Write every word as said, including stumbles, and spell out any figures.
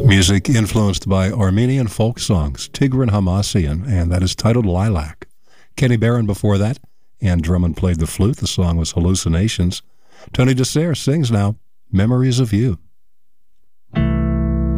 Music influenced by Armenian folk songs, Tigran Hamasyan, and that is titled Lilac. Kenny Barron before that, and Drummond played the flute. The song was Hallucinations. Tony DeSere sings now, Memories of You.